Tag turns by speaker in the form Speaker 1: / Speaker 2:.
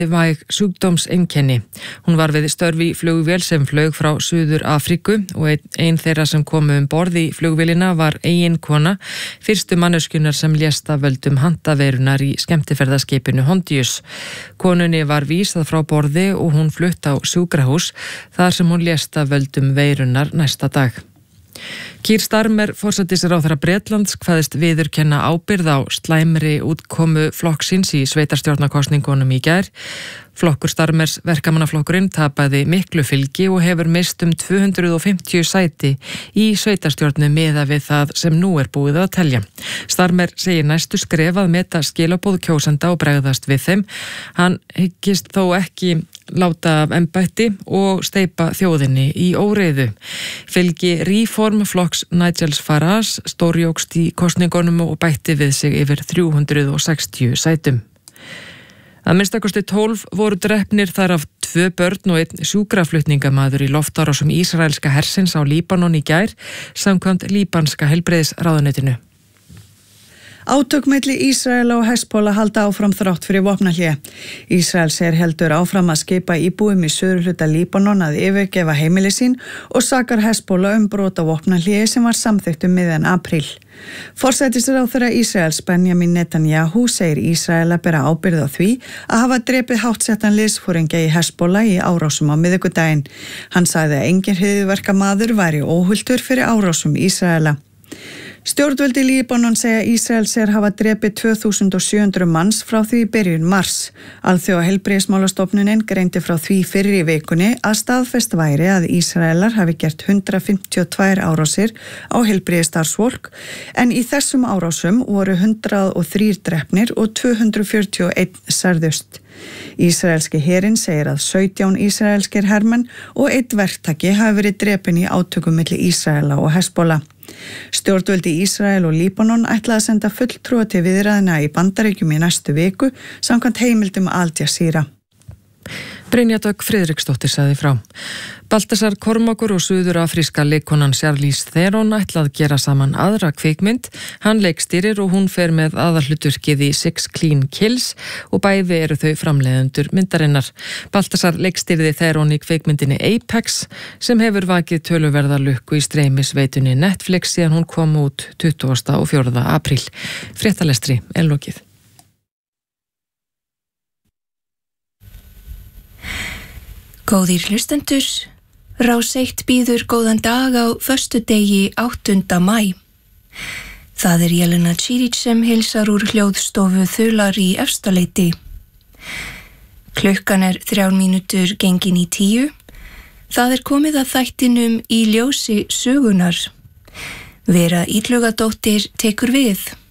Speaker 1: væg sjúkdómseinkenni. Hún var við störf í flugvél sem flaug frá Suður Afríku og ein þeirra sem komu borð í flugvélina var eiginkona fyrstu manneskjunnar sem lést af völdum handaveirunar í skemmtiferðaskipinu Hondius. Konunni var vísað frá borði og hún flutt á sjúkrahús þar sem hún lést af völdum veirunar næsta dag. Keir Starmer, forsætisráðherra Bretlands, kvaðist viðurkenna ábyrgð á slæmri útkomu flokksins í sveitarstjórnarkosningunum í gær. Flokkur Starmers, verkamannaflokkurinn, tapaði miklu fylgi og hefur mist 250 sæti í sveitarstjórnu miðað við það sem nú er búið að telja. Starmer segir næstu skref að meta skilaboð kjósenda og bregðast við þeim. Hann hyggist þó ekki láta af embætti og steypa þjóðinni í óreiðu. Fylgi Reform flokks Nigels Farage stórjókst í kosningunum og bætti við sig yfir 360 sætum. Að minnstakosti 12 voru drepnir, þar af 2 börn og 1 sjúkraflutningamaður í loftárásum ísraelska hersins á Líbanon í gær, samkvæmt líbanska heilbrigðisráðuneytinu.
Speaker 2: Átök milli Ísraela og Hezbollah halda áfram þrátt fyrir vopnahlé. Ísrael segir heldur áfram að skipa íbúum í suðurhluta Líbanon að yfirgefa heimili sín og sakar Hezbollah brot á vopnahlé sem var samþykkt miðjan apríl. Forsætisráðherra Ísraels Benjamin Netanyahu segir Ísraela bera ábyrgð á því að hafa drepið háttsettan liðsforingja í Hezbollah í árásum á miðvikudaginn. Hann sagði að engin hryðjuverkamaður væri óhultur fyrir árásum Ísraela. Stjórnvöld í Líbanon segja Ísrael hafa drepið 2700 manns frá því í byrjun mars. Alþjóðaheilbrigðismálastofnunin greindi frá því fyrr í vikunni að staðfest væri að Ísraelar hafi gert 152 árásir á heilbrigðisstarfsfólk, en í þessum árásum voru 103 drepnir og 241 særðust. Ísraelski herinn segir að 17 ísraelskir hermenn og 1 verktaki hafi verið drepin í átökum milli Ísraela og Hezbollah. Stjórnvöld í Ísrael og Líbanon ætla að senda fulltrúa til viðræðna í Bandaríkjum í næstu viku samkvæmt heimildum Al Jazeera.
Speaker 1: Brynja Dögg Friðriksdóttir sagði frá. Baltasar Kormákur og suður-afríska leikkonan Charlize Theron ætla að gera saman aðra kvikmynd. Hann leikstýrir og hún fer með aðalhlutverkið í Six Clean Kills og bæði eru þau framleiðendur myndarinnar. Baltasar leikstýrði Theron í kvikmyndinni Apex sem hefur vakið töluverða lukku í streymisveitunni Netflix síðan hún kom út 24. apríl. Fréttalestri er lokið.
Speaker 3: Góðir hlustendur, Rás 1 býður góðan dag á föstudegi 8. maí. Það er Jelena Čirić sem heilsar úr hljóðstofu Þular í Efstaleiti. Klukkan er 3 mínútur gengin í 10. Það er komið að þættinum Í ljósi sögunar. Vera Illugadóttir tekur við.